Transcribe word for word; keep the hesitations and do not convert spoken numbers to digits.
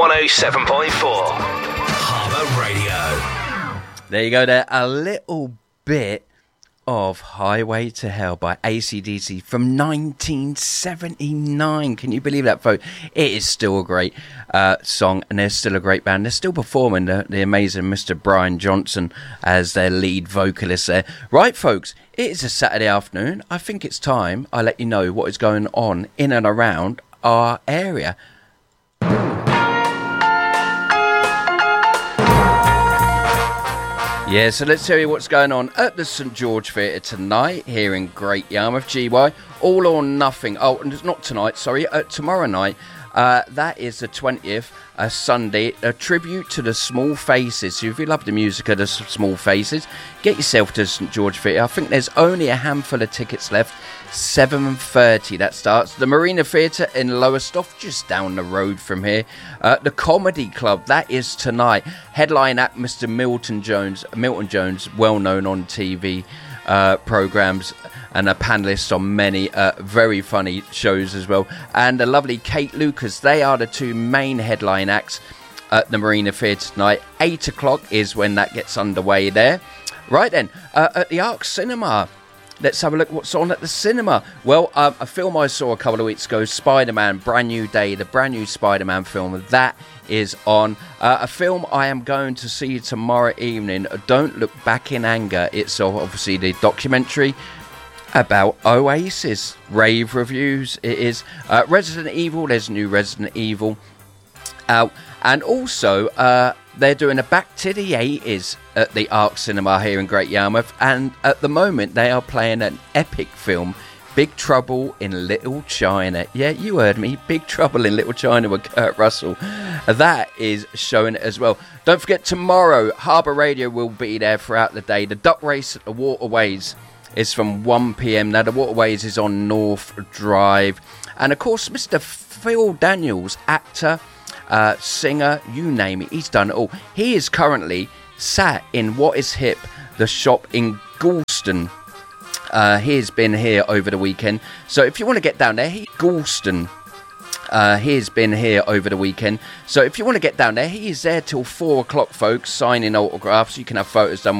one oh seven point four Harbour Radio. There you go there. A little bit of Highway to Hell by A C D C from nineteen seventy-nine. Can you believe that, folks? It is still a great uh, song, and they're still a great band. They're still performing, the, the amazing Mister Brian Johnson as their lead vocalist there. Right, folks, it is a Saturday afternoon. I think it's time I let you know what is going on in and around our area. Yeah, so let's tell you what's going on at the St George Theatre tonight here in Great Yarmouth, G Y. All or Nothing. Oh, and it's not tonight, sorry, uh, tomorrow night. Uh, that is the twentieth, uh, Sunday, a tribute to the Small Faces. So if you love the music of the Small Faces, get yourself to St George Theatre. I think there's only a handful of tickets left. seven thirty that starts. The Marina Theatre in Lowestoft, just down the road from here. Uh, the Comedy Club, that is tonight. Headline act Mister Milton Jones. Milton Jones, well known on T V uh, programmes and a panellist on many uh, very funny shows as well. And the lovely Kate Lucas, they are the two main headline acts at the Marina Theatre tonight. Eight o'clock is when that gets underway there. Right then, uh, at the Arc Cinema, let's have a look what's on at the cinema. Well, um, a film I saw a couple of weeks ago, Spider-Man, Brand New Day, the brand new Spider-Man film, that is on. Uh, a film I am going to see tomorrow evening, Don't Look Back in Anger. It's obviously the documentary about Oasis. Rave reviews, it is. Uh, Resident Evil, there's new Resident Evil out. And also, uh, they're doing a Back to the eighties at the Arc Cinema here in Great Yarmouth, and at the moment they are playing an epic film, Big Trouble in Little China. Yeah, you heard me, Big Trouble in Little China with Kurt Russell. That is showing it as well. Don't forget, tomorrow Harbour Radio will be there throughout the day. The duck race at the Waterways is from one p.m. Now the Waterways is on North Drive, and of course Mister Phil Daniels, actor, Uh, singer, you name it, he's done it all. He is currently sat in What Is Hip, the shop in Galston. Uh, he's been here over the weekend, so if you want to get down there, he Galston. Uh, he's been here over the weekend, so if you want to get down there, he is there till four o'clock, folks, signing autographs. You can have photos done